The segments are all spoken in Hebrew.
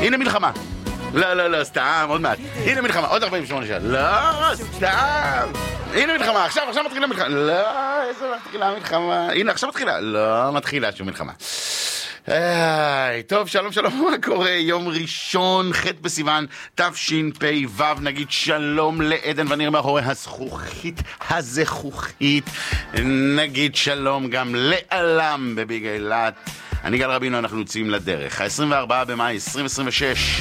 הנה מלחמה. לא, סתם, עוד מעט. הנה מלחמה, עוד 48 שעה. לא, סתם. הנה מלחמה, עכשיו מתחילה מלחמה. לא, איזה מתחילה מלחמה. הנה, עכשיו מתחילה. לא מתחילה שום מלחמה. טוב, שלום, מה קורה? יום ראשון, ח' בסיוון, תשפ"ו. נגיד שלום לעדן וניר מאחורי הזכוכית. נגיד שלום גם לעלם בביג אילת. אני גל רבינו, אנחנו יוצאים לדרך. ה-24 במאי 2026.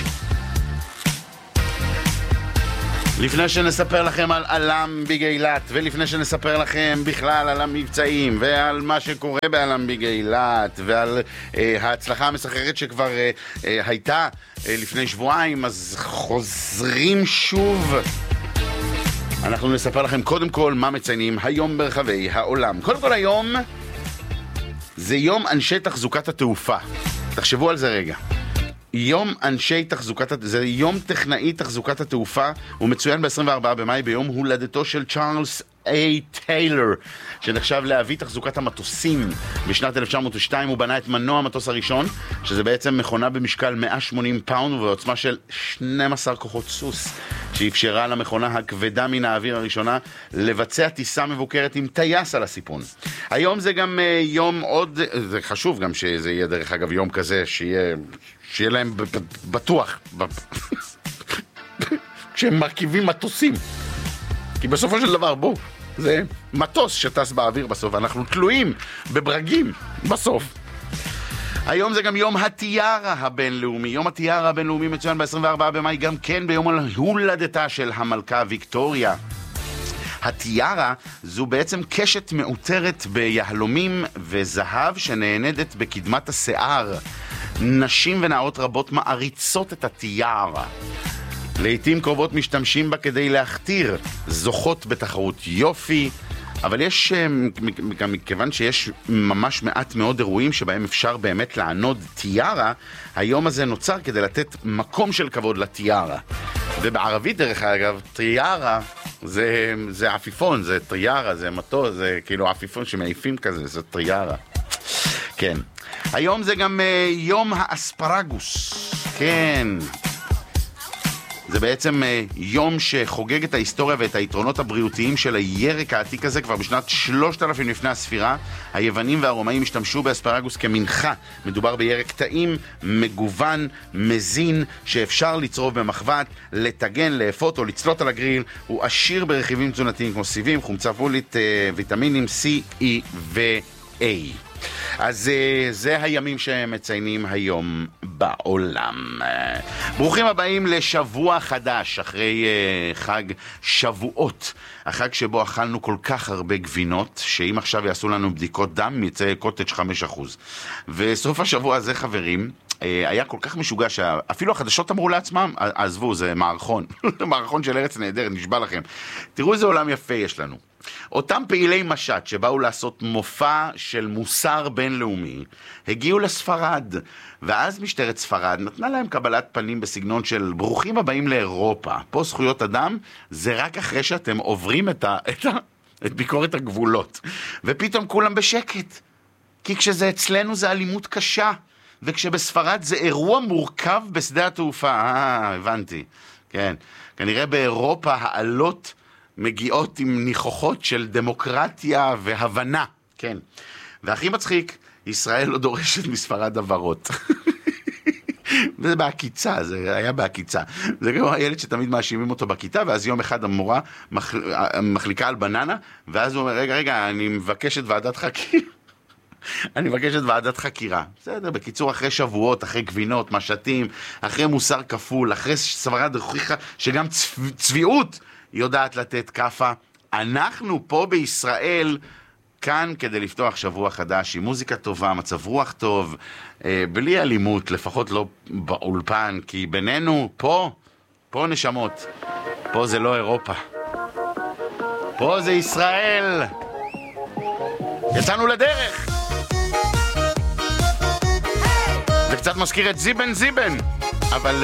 לפני שנספר לכם על עלם ביג אילת, ולפני שנספר לכם בכלל על המבצעים ועל מה שקורה בעלם ביג אילת ועל ההצלחה המסחררת שכבר הייתה לפני שבועיים, אז חוזרים שוב. אנחנו נספר לכם קודם כל מה מציינים היום ברחבי העולם. קודם כל היום זה יום אנשי תחזוקת התעופה. תחשבו על זה רגע. יום אנשי זה יום טכנאי תחזוקת התעופה. הוא מצוין ב-24 במאי ביום הולדתו של צ'ארלס איי טיילר, שנחשב להביא תחזוקת המטוסים. בשנת 1902 הוא בנה את מנוע המטוס הראשון, שזה בעצם מכונה במשקל 180 פאונד ובעוצמה של 12 כוחות סוס, שאפשרה למכונה הכבדה מן האוויר הראשונה לבצע טיסה מבוקרת עם טייס על הסיפון. היום זה גם יום עוד, זה חשוב גם שזה יהיה דרך אגב יום כזה, שיהיה להם בטוח כשהם מרכיבים מטוסים, כי בסופו של דבר זה מטוס שטס באוויר בסוף, אנחנו תלויים בברגים בסוף. היום זה גם יום הטיארה הבינלאומי. יום הטיארה הבינלאומי מצוין ב-24 במאי גם כן ביום הולדתה של המלכה ויקטוריה. הטיארה זו בעצם קשת מעוטרת ביהלומים וזהב שנענדת בקדמת השיער. נשים ונערות רבות מעריצות את הטיארה. לעתים קרובות משתמשים בה כדי להכתיר, זוכות בתחרות יופי, אבל יש, גם מכיוון שיש ממש מעט מאוד אירועים שבהם אפשר באמת לענוד טיארה, היום הזה נוצר כדי לתת מקום של כבוד לטיארה. ובערבית דרך אגב, טיארה זה עפיפון, זה טיארה, זה מטוס, זה כאילו עפיפון שמעיפים כזה, זה טיארה. כן. היום זה גם יום האספרגוס. כן. זה בעצם יום שחוגג את ההיסטוריה ואת היתרונות הבריאותיים של הירק העתיק הזה. כבר בשנת 3000 לפני הספירה, היוונים והרומאים השתמשו באספרגוס כמנחה. מדובר בירק טעים, מגוון, מזין, שאפשר לצרוב במחבת, לטגן, לאפות או לצלות על הגריל. הוא עשיר ברכיבים תזונתיים כמו סיבים, חומצה פולית, ויטמינים C, E ו-A. אז זה הימים שמציינים היום בעולם. ברוכים הבאים לשבוע חדש אחרי חג שבועות, החג שבו אכלנו כל כך הרבה גבינות שאם עכשיו יעשו לנו בדיקות דם יצא קוטג' 5%. וסוף השבוע הזה חברים היה כל כך משוגע שאפילו החדשות אמרו לעצמם, עזבו, זה מערכון מערכון של ארץ נהדרת, נשבע לכם. תראו איזה עולם יפה יש לנו. אותם פעילי משט שבאו לעשות מופע של מוסר בינלאומי הגיעו לספרד, ואז משטרת ספרד נתנה להם קבלת פנים בסגנון של ברוכים הבאים לאירופה, פה זכויות אדם זה רק אחרי שאתם עוברים את ביקורת הגבולות. ופתאום כולם בשקט, כי כשזה אצלנו זה אלימות קשה, וכשבספרד זה אירוע מורכב בשדה התעופה. הבנתי. כן, כנראה באירופה העלות מגיעות עם ניחוחות של דמוקרטיה והבנה. כן. והכי מצחיק, ישראל לא דורשת מספרד עברות. וזה בהקיצה, זה היה בהקיצה. זה גם הילד שתמיד מאשימים אותו בכיתה, ואז יום אחד המורה מחליקה על בננה, ואז הוא אומר, רגע, אני מבקש את ועדת חקירה. אני מבקש את ועדת חקירה. בסדר, בקיצור, אחרי שבועות, אחרי גבינות, משתים, אחרי מוסר כפול, אחרי ספרד הוכיחה שגם צביעות יודעת לתת כפה. אנחנו פה בישראל כאן כדי לפתוח שבוע חדש עם מוזיקה טובה, מצב רוח טוב, בלי אלימות, לפחות לא באולפן, כי בינינו פה נשמות, פה זה לא אירופה, פה זה ישראל. יצאנו לדרך. זה קצת מזכיר את זיבן, אבל